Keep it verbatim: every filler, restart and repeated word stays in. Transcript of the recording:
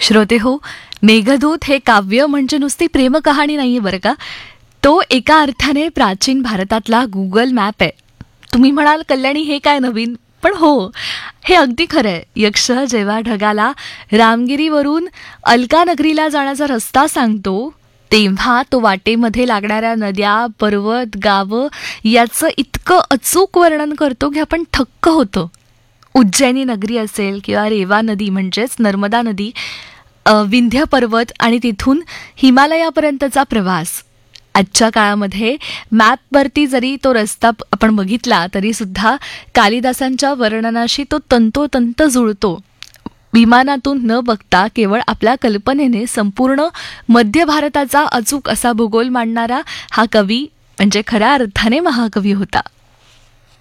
श्रोते हो, मेघदूत हे काव्य म्हणजे नुसती प्रेमकहाणी नाहीये बरं का. तो एका अर्थाने प्राचीन भारतातला गुगल मॅप आहे. तुम्ही म्हणाल कल्याणी हे काय नवीन, पण हो, हे अगदी खरं आहे. यक्ष जेव्हा ढगाला रामगिरीवरून अलकानगरीला जाण्याचा रस्ता सांगतो तेव्हा तो वाटेमध्ये लागणाऱ्या नद्या, पर्वत, गावं याचं इतकं अचूक वर्णन करतो की आपण थक्क होतो. उज्जैनी नगरी असेल किंवा रेवा नदी म्हणजेच नर्मदा नदी, अ, विंध्य पर्वत आणि तिथून हिमालयापर्यंतचा प्रवास. आजच्या काळामध्ये मॅपवरती जरी तो रस्ता प- आपण बघितला तरी सुद्धा कालिदासांच्या वर्णनाशी तो तंतोतंत जुळतो. विमानातून न बघता केवळ आपल्या कल्पनेने संपूर्ण मध्य भारताचा अचूक असा भूगोल मांडणारा हा कवी म्हणजे खऱ्या अर्थाने महाकवी होता.